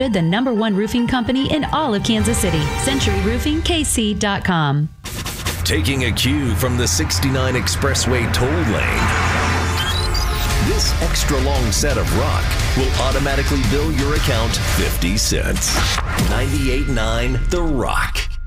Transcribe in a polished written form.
The #1 roofing company in all of Kansas City. CenturyRoofingKC.com. Taking a cue from the 69 Expressway toll lane, this extra long set of rock will automatically bill your account 50 cents. 98.9 The Rock.